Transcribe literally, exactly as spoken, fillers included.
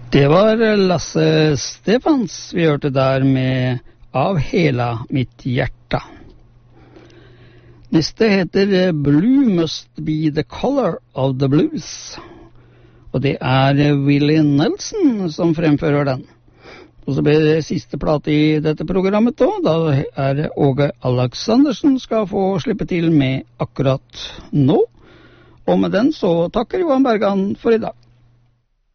Det var Lasse Stefans vi hørte der med Av hela mitt hjärta. Neste heter Blue Must Be the Color of the Blues. Og det er Willie Nelson som fremfører den. Og så blir det siste plate i dette programmet da. Da er det Åge Aleksandersen skal få slippe til med akkurat nå. Og med den så takker Johan Bergan for i dag.